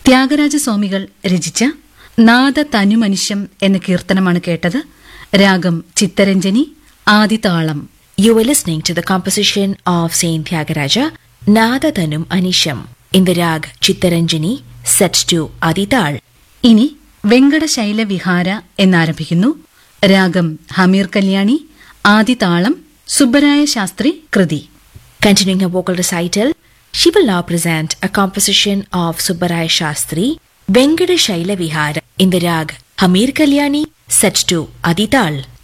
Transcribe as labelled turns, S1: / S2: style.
S1: ത്യാഗരാജസ്വാമികൾ രചിച്ച നാദ തനുമനുഷ്യം എന്ന കീർത്തനമാണ് കേട്ടത്. രാഗം ചിത്തരഞ്ജനി, ആദിതാളം.
S2: You were listening to the composition of Saint Tyagaraja, Nada Tanum Anisham, in the rag Chittaranjani, set to Adital.
S1: ഇനി വെങ്കടശൈല വിഹാര എന്നാരംഭിക്കുന്നു. രാഗം ഹമീർ കല്യാണി, ആദിതാളം, സുബ്ബരായ ശാസ്ത്രി കൃതി.
S2: Continuing her vocal recital, she will now present a composition of Subbaraya Shastri, Venkata Shaila Vihara, in the rag Hamir Kalyani, set to Adital.